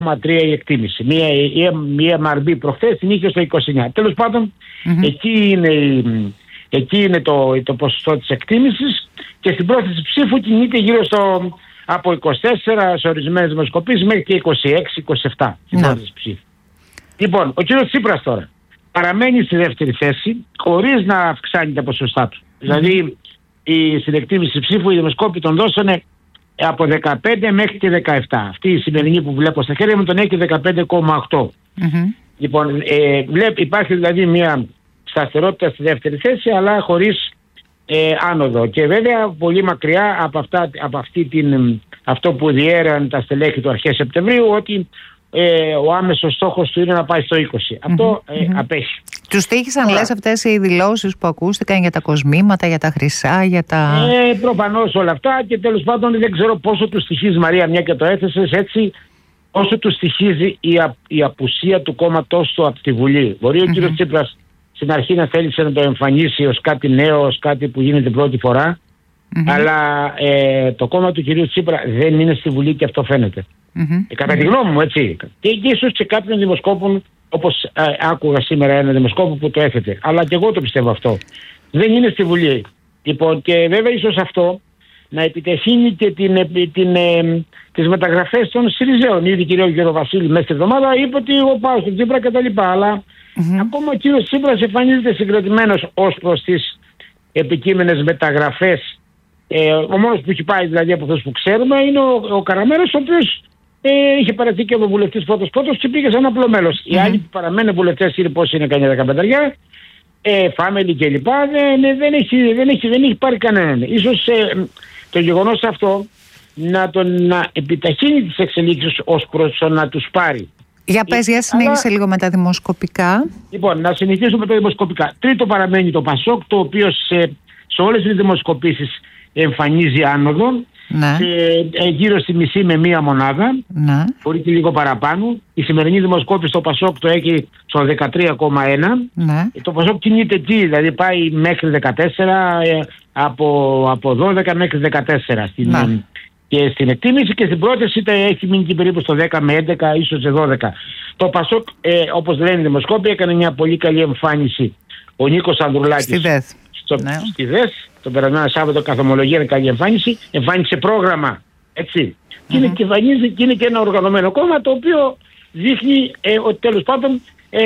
2,3 η εκτίμηση. Μία MRB προχθές την είχε στο 29. Τέλος πάντων, εκεί είναι το ποσοστό της εκτίμησης, και στην πρόθεση ψήφου κινείται γύρω από 24 σε ορισμένες δημοσκοπήσεις μέχρι και 26-27 στην πρόθεση ψήφου. Λοιπόν, ο κύριος Τσίπρας τώρα παραμένει στη δεύτερη θέση χωρίς να αυξάνει τα ποσοστά του. Δηλαδή στην εκτίμηση ψήφου οι δημοσκόποι τον δώσανε από 15 μέχρι και 17. Αυτή η σημερινή που βλέπω στα χέρια μου τον έχει 15,8. Λοιπόν, υπάρχει δηλαδή μια σταθερότητα στη δεύτερη θέση, αλλά χωρίς άνοδο. Και βέβαια πολύ μακριά από αυτό που διέραν τα στελέχη του αρχές Σεπτεμβρίου, ότι ο άμεσος στόχος του είναι να πάει στο 20. Αυτό απέχει. Τους τύχησαν, λες, αυτές οι δηλώσεις που ακούστηκαν για τα κοσμήματα, για τα χρυσά, για τα... Προφανώς όλα αυτά, και τέλος πάντων δεν ξέρω πόσο τους στοιχίζει, Μαρία, μια και το έθεσες έτσι, όσο τους στοιχίζει η απουσία του κόμματός του από τη Βουλή. Μπορεί ο κύριος Τσίπρας στην αρχή να θέλησε να το εμφανίσει ως κάτι νέο, ως κάτι που γίνεται πρώτη φορά, αλλά το κόμμα του κυρίου Τσίπρα δεν είναι στη Βουλή, και αυτό φαίνεται. Κατά τη γνώμη μου, έτσι. Και ίσως και κάποιων δημοσκόπων, όπως άκουγα σήμερα ένα δημοσκόπο που το έθετε, αλλά και εγώ το πιστεύω αυτό, δεν είναι στη Βουλή. Λοιπόν, και βέβαια ίσως αυτό να επιτεχύνει και τις μεταγραφές των ΣΥΡΙΖΕΟΝ. Ήδη ο κ. Γεροβασίλη μέσα στη εβδομάδα είπε ότι εγώ πάω στον Τσίπρα κτλ. Αλλά ακόμα ο κ. Τσίπρας εμφανίζεται συγκρατημένος ως προς τις επικείμενες μεταγραφές. Ο μόνος που έχει πάει δηλαδή από αυτούς που ξέρουμε είναι ο Καραμέρος, ο οποίος είχε παραιτηθεί και ο βουλευτής πρώτος και πήγε σαν απλό μέλος. Οι άλλοι που παραμένουν βουλευτές είναι πώς είναι, κανένα 15, Φάμελη κλπ. Δεν έχει πάρει κανέναν. Ίσως το γεγονός αυτό να επιταχύνει τις εξελίξεις ως προς το να τους πάρει. Για πες, για συνέχισε λίγο με τα δημοσκοπικά. Λοιπόν, να συνεχίσουμε με τα δημοσκοπικά. Τρίτο παραμένει το ΠΑΣΟΚ, το οποίο σε όλες τις δημοσκοπήσεις εμφανίζει άνοδο. Γύρω στη μισή με μία μονάδα. Μπορεί και λίγο παραπάνω. Η σημερινή δημοσκόπηση στο ΠΑΣΟΚ το έχει στο 13,1. Το ΠΑΣΟΚ κινείται εκεί, δηλαδή πάει μέχρι 14, από 12 μέχρι 14 και στην εκτίμηση, και στην πρόταση έχει μείνει και περίπου στο 10 με 11, ίσως σε 12. Το ΠΑΣΟΚ, όπως λένε οι δημοσκόποι, έκανε μια πολύ καλή εμφάνιση. Ο Νίκος Ανδρουλάκης στη ΔΕΘ, τον περασμένο Σάββατο, καθομολογία, είναι καλή εμφάνιση. Εμφάνισε πρόγραμμα, έτσι. Και είναι και ένα οργανωμένο κόμμα, το οποίο δείχνει ότι τέλος πάντων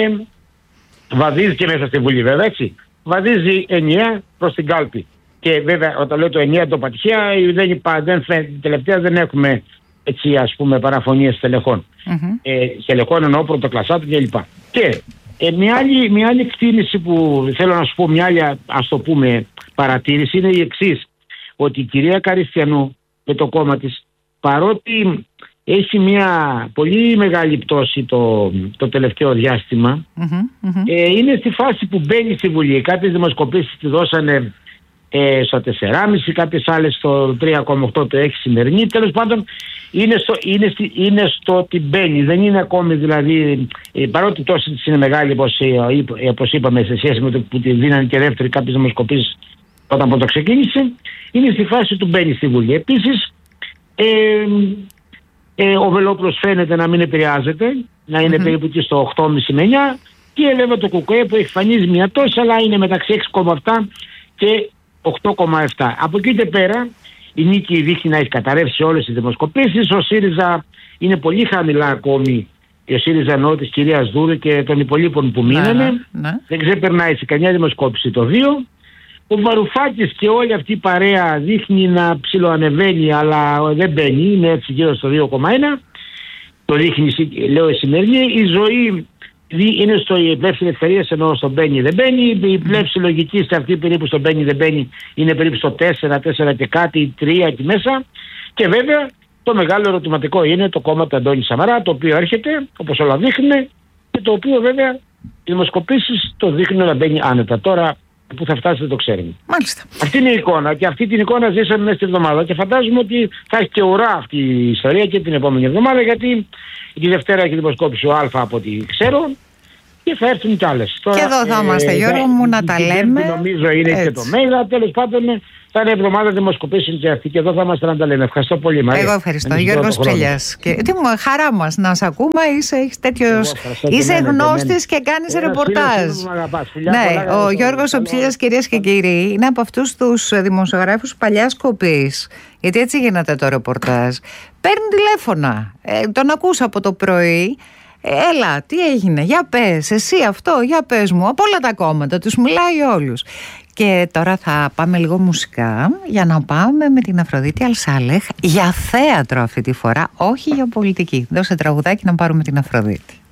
βαδίζει και μέσα στη Βουλή, βέβαια, έτσι. Βαδίζει ενιαία προς την κάλπη. Και βέβαια, όταν λέω το ενιαία το πατυχία, τελευταία δεν έχουμε, έτσι, ας πούμε, παραφωνίες στελεχών. Στελεχών εννοώ πρωτοκλασσάτων κλπ. Και μια άλλη εκτίμηση που θέλω να σου πω, μια άλλη, ας το πούμε, παρατήρηση είναι η εξής. Ότι η κυρία Καριστιανού με το κόμμα της, παρότι έχει μια πολύ μεγάλη πτώση το τελευταίο διάστημα, είναι στη φάση που μπαίνει στη Βουλή. Κάποιες δημοσκοπήσεις τη δώσανε στο 4,5, κάποιες άλλες στο 3,8 το έχει σημερινή. Τέλος πάντων είναι στο ότι μπαίνει. Δεν είναι ακόμη, δηλαδή, παρότι τόση της είναι μεγάλη, όπως είπαμε, σε σχέση με το που τη δίνανε και δεύτερη κάποιες δημοσκοπήσεις όταν το ξεκίνησε, είναι στη φάση του μπαίνει στη Βουλή. Επίσης ο Βελόπουλος φαίνεται να μην επηρεάζεται, να είναι περίπου και στο 8,5 με 9, και βέβαια το ΚΚΕ που εμφανίζει μια τόση, αλλά είναι μεταξύ 6,7 και 8,7. Από εκεί και πέρα η νίκη δείχνει να έχει καταρρεύσει όλες τις δημοσκοπήσεις. Ο ΣΥΡΙΖΑ είναι πολύ χαμηλά ακόμη, ο ΣΥΡΙΖΑ εννοώ της κυρίας Δούρου και των υπολείπων που μείνανε. Δεν ξεπερνάει σε καμιά δημοσκόπηση το 2. Ο Βαρουφάκης και όλη αυτή η παρέα δείχνει να ψιλοανεβαίνει, αλλά δεν μπαίνει, είναι έτσι γύρω στο 2,1. Το δείχνει, λέω, η σημερινή. Η Ζωή είναι στο ελεύθερη ευκαιρία, ενώ στο μπαίνει δεν μπαίνει. Η πλεύση λογική σε αυτή περίπου στο μπαίνει δεν μπαίνει είναι περίπου στο 4 και κάτι, 3 εκεί μέσα. Και βέβαια το μεγάλο ερωτηματικό είναι το κόμμα του Αντώνη Σαμαρά, το οποίο έρχεται, όπως όλα δείχνουν, και το οποίο βέβαια οι δημοσκοπήσεις το δείχνουν να μπαίνει άνετα. Τώρα που θα φτάσει δεν το ξέρουμε. Μάλιστα. Αυτή είναι η εικόνα, και αυτή την εικόνα ζήσαμε μέσα στη εβδομάδα, και φαντάζομαι ότι θα έχει και ουρά αυτή η ιστορία και την επόμενη εβδομάδα, γιατί τη Δευτέρα έχει δημοσκόπηση ο Α από ό,τι ξέρω, και θα έρθουν κι άλλες. Και εδώ θα είμαστε, Γιώργο μου, να τα λέμε. Νομίζω είναι έτσι. Και το Μέγα, τέλος πάντων Θα είναι εβδομάδα δημοσκοπήσεων και αυτή, και εδώ θα είμαστε να τα λέμε. Ευχαριστώ πολύ, Μαρία. Εγώ ευχαριστώ. Γιώργος Ψηλιάς. Χαρά μας να σε ακούμε. Είσαι γνώστης και κάνεις ρεπορτάζ. Ναι, ο Γιώργος Ψηλιάς, κυρίες και κύριοι, είναι από αυτούς τους δημοσιογράφους παλιάς κοπής. Γιατί έτσι γίνεται το ρεπορτάζ. Παίρνει τηλέφωνα. Τον ακούσα από το πρωί. Έλα, τι έγινε, για πες, εσύ αυτό, για πες μου. Από όλα τα κόμματα, τους μιλάει όλους. Και τώρα θα πάμε λίγο μουσικά για να πάμε με την Αφροδίτη Αλσάλεχ για θέατρο αυτή τη φορά, όχι για πολιτική. Δώσε τραγουδάκι να πάρουμε την Αφροδίτη.